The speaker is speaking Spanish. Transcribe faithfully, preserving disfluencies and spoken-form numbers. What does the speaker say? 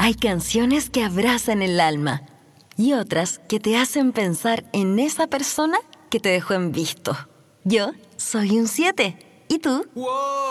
Hay canciones que abrazan el alma y otras que te hacen pensar en esa persona que te dejó en visto. Yo soy un siete. ¿Y tú? ¡Wow!